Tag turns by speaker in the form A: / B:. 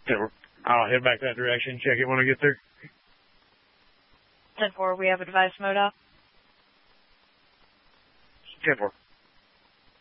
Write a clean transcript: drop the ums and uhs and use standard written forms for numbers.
A: 10-4. I'll head back that direction, check it when I get there.
B: 10-4, we have a device mode up.
A: 10-4.